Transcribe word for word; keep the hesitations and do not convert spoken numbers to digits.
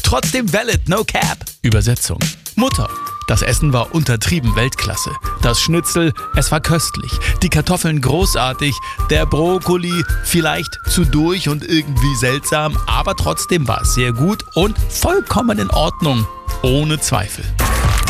Trotzdem valid, no cap. Übersetzung: Mutter: Das Essen war untertrieben Weltklasse. Das Schnitzel, es war köstlich. Die Kartoffeln großartig. Der Brokkoli vielleicht zu durch und irgendwie seltsam, aber trotzdem war es sehr gut und vollkommen in Ordnung. Ohne Zweifel.